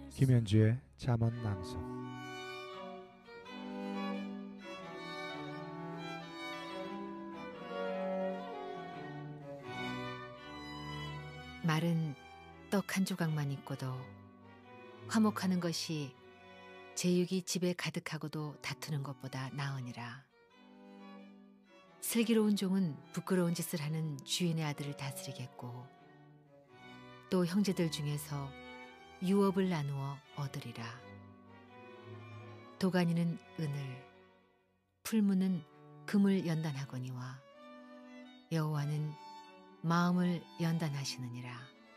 김현주의 잠언 낭송. 말은 떡 한 조각만 있고도 화목하는 것이 제육이 집에 가득하고도 다투는 것보다 나으니라. 슬기로운 종은 부끄러운 짓을 하는 주인의 아들을 다스리겠고 또 형제들 중에서 유업을 나누어 얻으리라. 도가니는 은을, 풀무는 금을 연단하거니와 여호와는 마음을 연단하시느니라.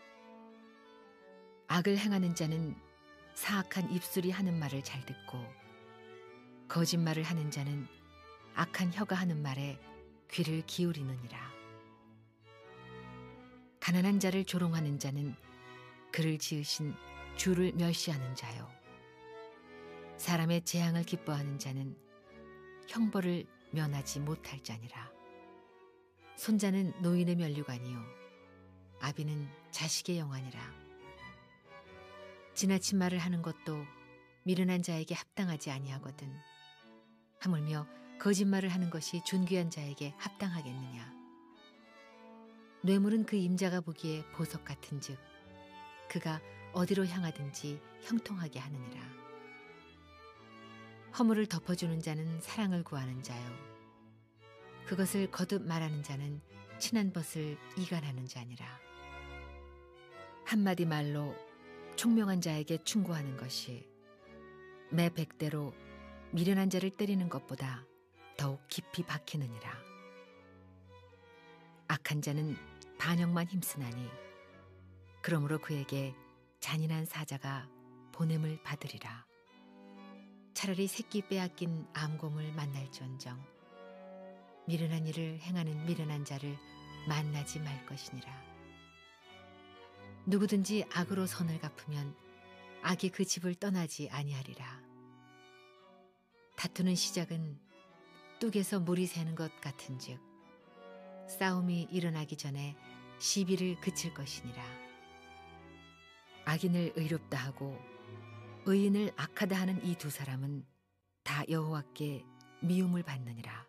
악을 행하는 자는 사악한 입술이 하는 말을 잘 듣고 거짓말을 하는 자는 악한 혀가 하는 말에 귀를 기울이느니라. 가난한 자를 조롱하는 자는 그를 지으신 주를 멸시하는 자요. 사람의 재앙을 기뻐하는 자는 형벌을 면하지 못할 자니라. 손자는 노인의 면류관이요 아비는 자식의 영화니라. 지나친 말을 하는 것도 미련한 자에게 합당하지 아니하거든 하물며 거짓말을 하는 것이 존귀한 자에게 합당하겠느냐. 뇌물은 그 임자가 보기에 보석 같은즉 그가 어디로 향하든지 형통하게 하느니라. 허물을 덮어주는 자는 사랑을 구하는 자요 그것을 거듭 말하는 자는 친한 벗을 이간하는 자니라. 한마디 말로 총명한 자에게 충고하는 것이 매 100대로 미련한 자를 때리는 것보다 더욱 깊이 박히느니라. 악한 자는 반역만 힘쓰나니 그러므로 그에게 잔인한 사자가 보냄을 받으리라. 차라리 새끼 빼앗긴 암곰을 만날지언정 미련한 일을 행하는 미련한 자를 만나지 말 것이니라. 누구든지 악으로 선을 갚으면 악이 그 집을 떠나지 아니하리라. 다투는 시작은 뚝에서 물이 새는 것 같은즉 싸움이 일어나기 전에 시비를 그칠 것이니라. 악인을 의롭다 하고 의인을 악하다 하는 이 두 사람은 다 여호와께 미움을 받느니라.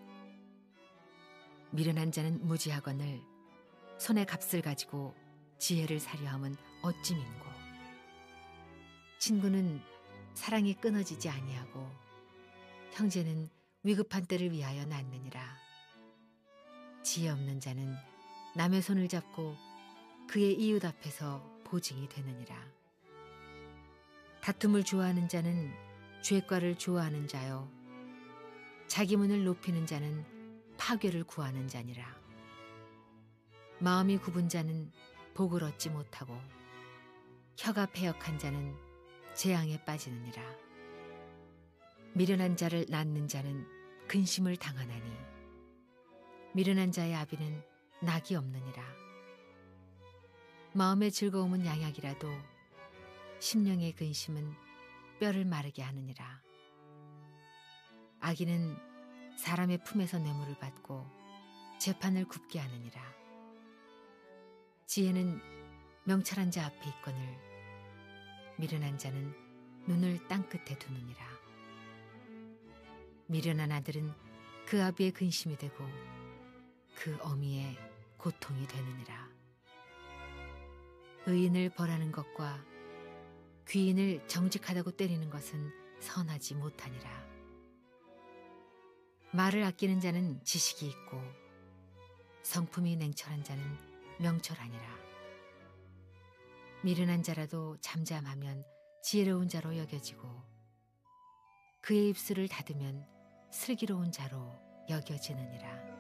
미련한 자는 무지하거늘 손에 값을 가지고 지혜를 사려함은 어찌 민고. 친구는 사랑이 끊어지지 아니하고 형제는 위급한 때를 위하여 낳느니라. 지혜 없는 자는 남의 손을 잡고 그의 이웃 앞에서 보증이 되느니라. 다툼을 좋아하는 자는 죄과를 좋아하는 자요 자기 문을 높이는 자는 파괴를 구하는 자니라. 마음이 굽은 자는 복을 얻지 못하고 혀가 패역한 자는 재앙에 빠지느니라. 미련한 자를 낳는 자는 근심을 당하나니 미련한 자의 아비는 낙이 없느니라. 마음의 즐거움은 양약이라도 심령의 근심은 뼈를 마르게 하느니라. 악인은 사람의 품에서 뇌물을 받고 재판을 굽게 하느니라. 지혜는 명철한 자 앞에 있거늘 미련한 자는 눈을 땅끝에 두느니라. 미련한 아들은 그 아비의 근심이 되고 그 어미의 고통이 되느니라. 의인을 벌하는 것과 귀인을 정직하다고 때리는 것은 선하지 못하니라. 말을 아끼는 자는 지식이 있고 성품이 냉철한 자는 명철하니라. 미련한 자라도 잠잠하면 지혜로운 자로 여겨지고 그의 입술을 닫으면 슬기로운 자로 여겨지느니라.